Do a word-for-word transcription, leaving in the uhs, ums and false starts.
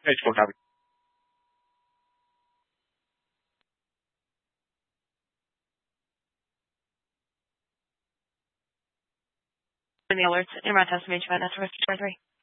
Page four, copy. The alerts in Rochester Major Network twenty-three.